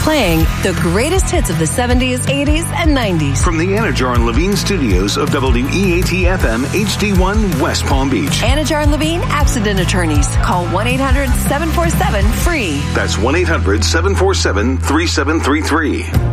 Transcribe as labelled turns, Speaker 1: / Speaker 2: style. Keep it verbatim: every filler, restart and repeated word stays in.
Speaker 1: Playing the greatest hits of the seventies, eighties, and nineties.
Speaker 2: From the Anajar and Levine studios of W E A T F M H D one West Palm Beach.
Speaker 1: Anajar and Levine Accident Attorneys. Call one eight hundred seven four seven FREE.
Speaker 2: That's one eight hundred seven four seven three seven three three.